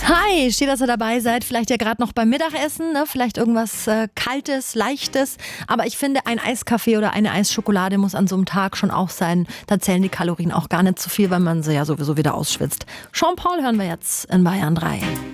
Hi, schön, dass ihr dabei seid. Vielleicht ja gerade noch beim Mittagessen, ne? Vielleicht irgendwas Kaltes, Leichtes. Aber ich finde, ein Eiskaffee oder eine Eisschokolade muss an so einem Tag schon auch sein. Da zählen die Kalorien auch gar nicht zu viel, weil man sie ja sowieso wieder ausschwitzt. Jean Paul hören wir jetzt in Bayern 3.